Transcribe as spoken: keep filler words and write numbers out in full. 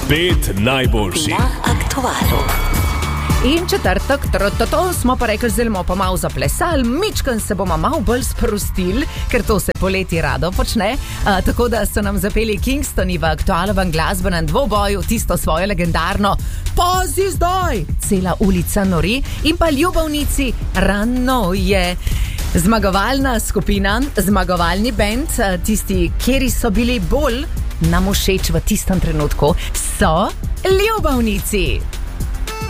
Pet najboljših na aktualu. In četrtek, trototo, smo pa rekli, zelo bomo pa malo zaplesali, mičken se bomo malo bolj sprostili, ker to se poleti rado počne. A, tako da so nam zapeli Kingstoni v aktualovem glasbenem dvoboju tisto svojo legendarno Pazi zdaj! Cela ulica nori in pa Ljubavnici rano je. Zmagovalna skupina, zmagovalni bend, tisti, kjeri so bili bolj nam všeč v tistem trenutku, so Ljubavnici.